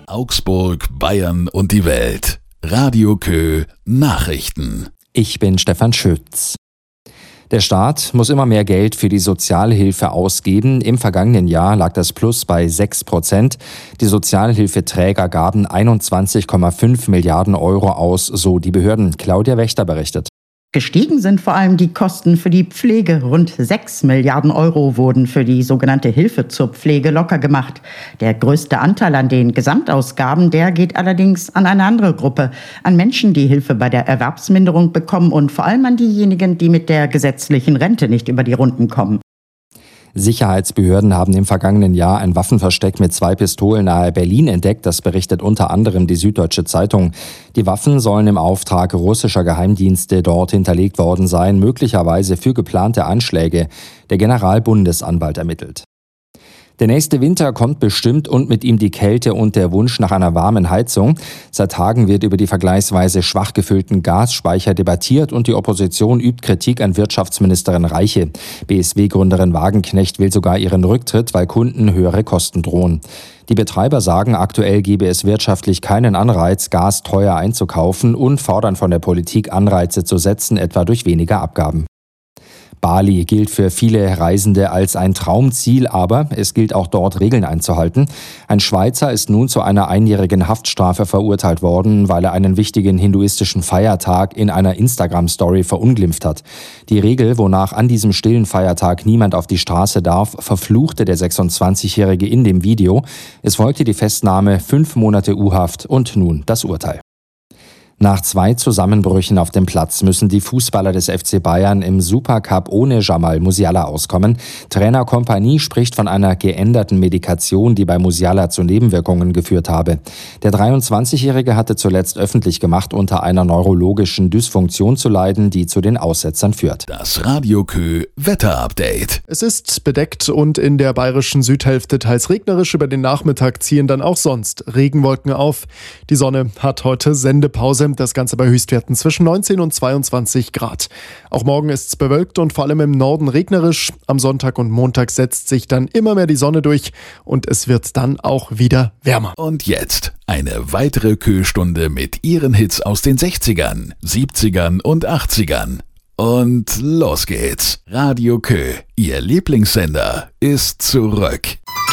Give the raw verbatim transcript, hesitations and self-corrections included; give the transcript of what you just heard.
Augsburg, Bayern und die Welt. Radio Kö Nachrichten. Ich bin Stefan Schütz. Der Staat muss immer mehr Geld für die Sozialhilfe ausgeben. Im vergangenen Jahr lag das Plus bei sechs Prozent. Die Sozialhilfeträger gaben einundzwanzig Komma fünf Milliarden Euro aus, so die Behörden. Claudia Wächter berichtet. Gestiegen sind vor allem die Kosten für die Pflege. Rund sechs Milliarden Euro wurden für die sogenannte Hilfe zur Pflege locker gemacht. Der größte Anteil an den Gesamtausgaben, der geht allerdings an eine andere Gruppe. An Menschen, die Hilfe bei der Erwerbsminderung bekommen und vor allem an diejenigen, die mit der gesetzlichen Rente nicht über die Runden kommen. Sicherheitsbehörden haben im vergangenen Jahr ein Waffenversteck mit zwei Pistolen nahe Berlin entdeckt. Das berichtet unter anderem die Süddeutsche Zeitung. Die Waffen sollen im Auftrag russischer Geheimdienste dort hinterlegt worden sein, möglicherweise für geplante Anschläge. Der Generalbundesanwalt ermittelt. Der nächste Winter kommt bestimmt und mit ihm die Kälte und der Wunsch nach einer warmen Heizung. Seit Tagen wird über die vergleichsweise schwach gefüllten Gasspeicher debattiert und die Opposition übt Kritik an Wirtschaftsministerin Reiche. B S W-Gründerin Wagenknecht will sogar ihren Rücktritt, weil Kunden höhere Kosten drohen. Die Betreiber sagen, aktuell gebe es wirtschaftlich keinen Anreiz, Gas teuer einzukaufen und fordern von der Politik Anreize zu setzen, etwa durch weniger Abgaben. Bali gilt für viele Reisende als ein Traumziel, aber es gilt auch dort Regeln einzuhalten. Ein Schweizer ist nun zu einer einjährigen Haftstrafe verurteilt worden, weil er einen wichtigen hinduistischen Feiertag in einer Instagram-Story verunglimpft hat. Die Regel, wonach an diesem stillen Feiertag niemand auf die Straße darf, verfluchte der sechsundzwanzigjährige in dem Video. Es folgte die Festnahme, fünf Monate U-Haft und nun das Urteil. Nach zwei Zusammenbrüchen auf dem Platz müssen die Fußballer des F C Bayern im Supercup ohne Jamal Musiala auskommen. Trainer Kompany spricht von einer geänderten Medikation, die bei Musiala zu Nebenwirkungen geführt habe. Der dreiundzwanzigjährige hatte zuletzt öffentlich gemacht, unter einer neurologischen Dysfunktion zu leiden, die zu den Aussetzern führt. Das Radio Kö Wetterupdate. Es ist bedeckt und in der bayerischen Südhälfte teils regnerisch. Über den Nachmittag ziehen dann auch sonst Regenwolken auf. Die Sonne hat heute Sendepause. Das Ganze bei Höchstwerten zwischen neunzehn und zweiundzwanzig Grad. Auch morgen ist es bewölkt und vor allem im Norden regnerisch. Am Sonntag und Montag setzt sich dann immer mehr die Sonne durch und es wird dann auch wieder wärmer. Und jetzt eine weitere Kö-Stunde mit ihren Hits aus den sechzigern, siebzigern und achtzigern. Und los geht's. Radio Kö, Ihr Lieblingssender, ist zurück.